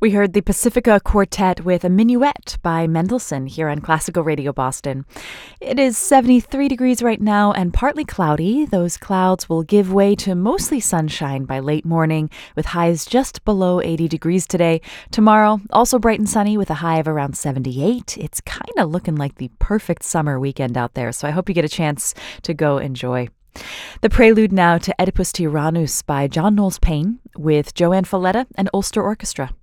We heard the Pacifica Quartet with a Minuet by Mendelssohn here on Classical Radio Boston. It is 73 degrees right now and partly cloudy. Those clouds will give way to mostly sunshine by late morning with highs just below 80 degrees today. Tomorrow, also bright and sunny with a high of around 78. It's kind of looking like the perfect summer weekend out there, so I hope you get a chance to go enjoy. The prelude now to Oedipus Tyrannus by John Knowles Paine with Joanne Falletta and Ulster Orchestra.